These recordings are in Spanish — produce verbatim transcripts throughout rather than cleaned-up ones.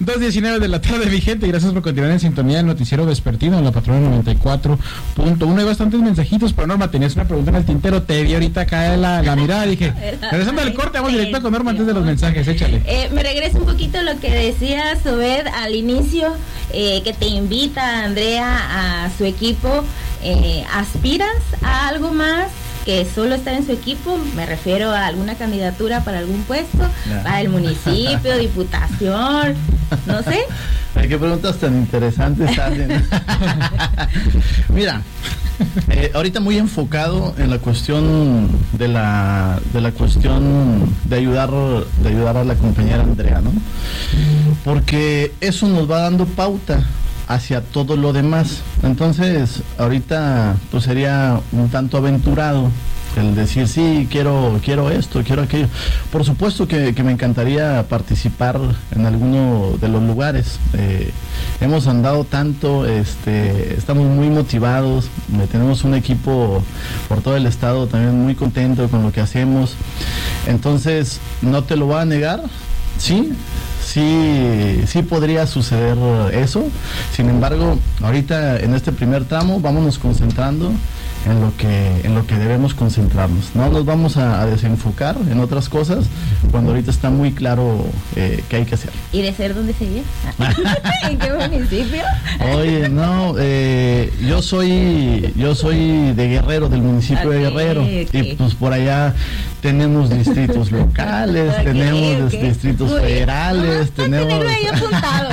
dos diecinueve de la tarde, mi gente. Gracias por continuar en sintonía del noticiero vespertino en la Patrona noventa y cuatro punto uno. Hay bastantes mensajitos, pero Norma, tenías una pregunta en el tintero. Te vi ahorita acá la, la mirada. Dije, regresando al corte, vamos directo con Norma antes de los mensajes. Échale. Eh, me regreso un poquito a lo que decía Obed al inicio, eh, que te invita Andrea a su equipo. Eh, ¿Aspiras a algo más que solo estar en su equipo? Me refiero a alguna candidatura para algún puesto, no. Para el municipio, diputación, no sé. Ay, qué preguntas tan interesantes hacen. Mira, eh, ahorita muy enfocado en la cuestión de la de la cuestión de ayudar de ayudar a la compañera Andrea, ¿no? Porque eso nos va dando pauta hacia todo lo demás. Entonces, ahorita pues sería un tanto aventurado el decir, sí, quiero quiero esto, quiero aquello. Por supuesto que, que me encantaría participar en alguno de los lugares. Eh, hemos andado tanto, este, estamos muy motivados, tenemos un equipo por todo el estado también muy contento con lo que hacemos. Entonces, no te lo voy a negar, sí, sí, sí podría suceder eso. Sin embargo, ahorita en este primer tramo, vámonos concentrando en lo que en lo que debemos concentrarnos. No nos vamos a, a desenfocar en otras cosas cuando ahorita está muy claro eh, qué hay que hacer. ¿Y de ser dónde sería? ¿En qué municipio? Oye, no, eh, yo soy yo soy de Guerrero, del municipio okay, de Guerrero, okay. Y pues por allá tenemos distritos locales, okay, tenemos okay. distritos muy federales, bien. tenemos. Tenerlo ahí apuntado.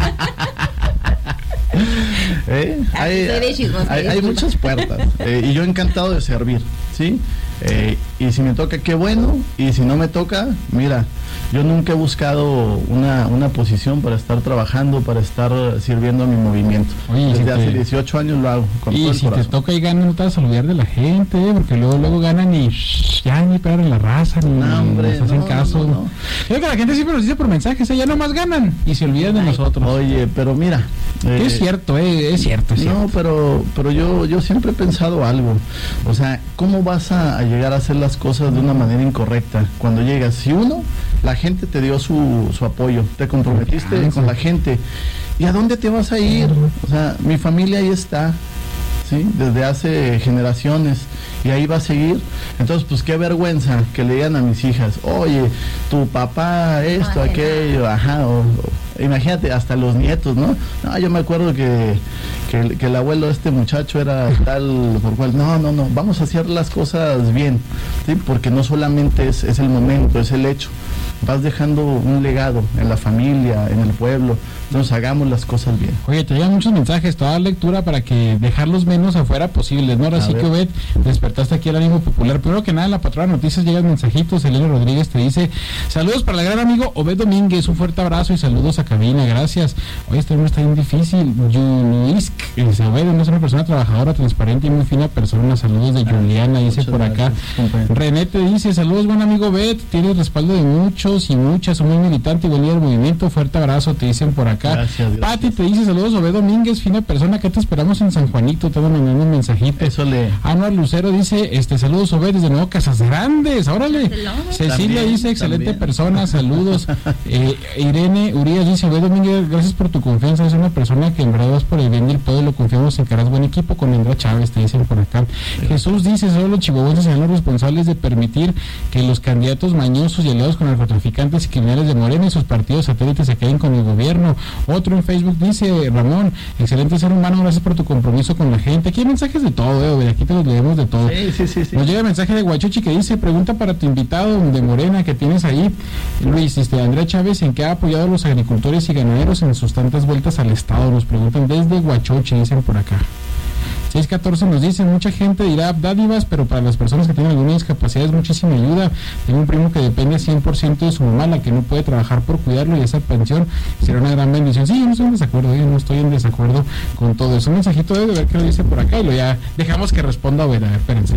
¿Eh? Hay, hay, hay muchas puertas eh, y yo encantado de servir, ¿sí? Eh, y si me toca, qué bueno, y si no me toca, mira, yo nunca he buscado una, una posición para estar trabajando, para estar sirviendo a mi movimiento. Oye, desde si hace te... dieciocho años lo hago con y todo el si corazón. Te toca y ganan, no te vas a olvidar de la gente, porque luego luego ganan y shh, ya ni pegar en la raza, ni no, hombre, nos hacen no, caso. No, no. Creo que la gente siempre nos dice por mensajes, ¿eh? Ya nomás ganan y se olvidan de nosotros. Oye, pero mira, eh, es cierto, eh, es cierto, es cierto. No, pero pero yo yo siempre he pensado algo, o sea, ¿cómo vas a, a llegar a hacer las cosas de una manera incorrecta cuando llegas? Si uno, la gente te dio su, su apoyo, te comprometiste ah, con la gente, ¿y a dónde te vas a ir? O sea, mi familia ahí está, ¿sí? Desde hace generaciones, y ahí va a seguir. Entonces, pues qué vergüenza que le digan a mis hijas, oye, tu papá esto, Ay, aquello, no. ajá, o, o, imagínate, hasta los nietos, ¿no? No, yo me acuerdo que, que, que el abuelo de este muchacho era tal por cual. No, no, no, vamos a hacer las cosas bien, ¿sí? Porque no solamente es, es el momento, es el hecho. Vas dejando un legado en la familia, en el pueblo. Entonces hagamos las cosas bien. Oye, te llegan muchos mensajes, toda lectura para que dejarlos menos afuera posibles, ¿no? Ahora sí que Obed, despertaste aquí el ánimo popular. Primero que nada, en la Patrona Noticias llegan mensajitos. Elena Rodríguez te dice, saludos para el gran amigo Obed Domínguez, un fuerte abrazo y saludos a cabina, gracias. Oye, este nombre está bien difícil. Yulisk, dice Obed, no es una persona trabajadora, transparente y muy fina persona. Saludos de Juliana, dice por acá. Gracias, René te dice, saludos buen amigo Obed, tienes respaldo de muchos y muchas, son muy militante y buen líder del movimiento, fuerte abrazo, te dicen por acá. Gracias, Pati te dice, saludos Obed Domínguez, fina persona, que te esperamos en San Juanito, te van a mandar un mensajito. Eso le... Anuar Lucero dice, este, saludos Obed desde nuevo Casas Grandes, órale. Cecilia también, dice, excelente también. persona, saludos. eh, Irene Urias dice, Obed Domínguez, gracias por tu confianza, es una persona que en verdad vas por el bien del pueblo, lo confiamos en que harás buen equipo con Andrea Chávez, te dicen por acá. Sí. Jesús dice, solo los chihuahuenses serán los responsables de permitir que los candidatos mañosos y aliados con narcotraficantes y criminales de Morena y sus partidos satélites se queden con el gobierno. Otro en Facebook dice, Ramón, excelente ser humano, gracias por tu compromiso con la gente. Aquí hay mensajes de todo, eh, aquí te los leemos de todo. Sí, sí, sí, sí. Nos llega el mensaje de Huachuchi que dice, pregunta para tu invitado de Morena que tienes ahí, Luis, este, Andrea Chávez, ¿en qué ha apoyado a los agricultores y ganaderos en sus tantas vueltas al estado? Nos preguntan desde Huachuchi, dicen por acá. seis catorce nos dicen, mucha gente dirá dádivas, pero para las personas que tienen alguna discapacidad es muchísima ayuda. Tengo un primo que depende cien por ciento de su mamá, la que no puede trabajar por cuidarlo, y esa pensión será una gran bendición. Sí, yo no estoy en desacuerdo, yo no estoy en desacuerdo con todo eso. Un mensajito de ver qué lo dice por acá y lo ya dejamos que responda. A ver, a ver, espérense.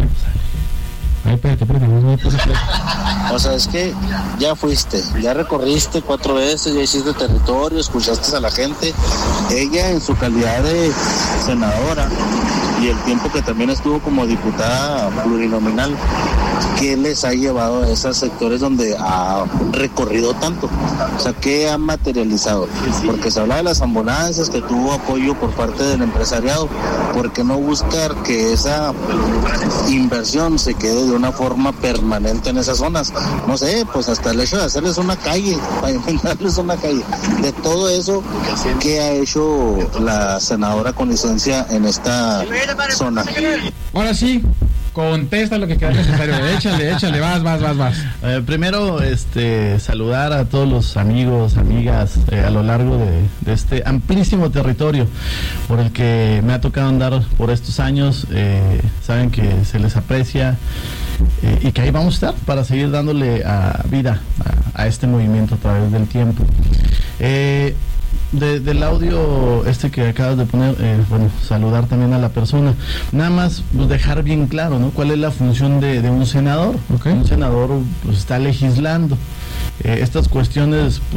Ay, espérate, espérate, no, espérate. O sea, es que ya fuiste, ya recorriste cuatro veces, ya hiciste territorio, escuchaste a la gente. Ella en su calidad de senadora y el tiempo que también estuvo como diputada plurinominal, ¿qué les ha llevado a esos sectores donde ha recorrido tanto? O sea, ¿qué ha materializado? Porque se habla de las ambulancias, que tuvo apoyo por parte del empresariado. ¿Por qué no buscar que esa inversión se quede de una forma permanente en esas zonas? No sé, pues hasta el hecho de hacerles una calle, para inventarles una calle. De todo eso, ¿qué ha hecho la senadora con licencia en esta zona? Ahora sí, contesta lo que queda necesario. Échale, échale, vas, vas, vas, vas. Eh, primero, este, saludar a todos los amigos, amigas eh, a lo largo de, de este amplísimo territorio por el que me ha tocado andar por estos años. Eh, saben que se les aprecia eh, y que ahí vamos a estar para seguir dándole a vida a, a este movimiento a través del tiempo. Eh, De, del audio este que acabas de poner, eh, bueno, saludar también a la persona, nada más pues, dejar bien claro, ¿no? ¿Cuál es la función de, de un senador? Okay. Un senador pues, está legislando. Eh, estas cuestiones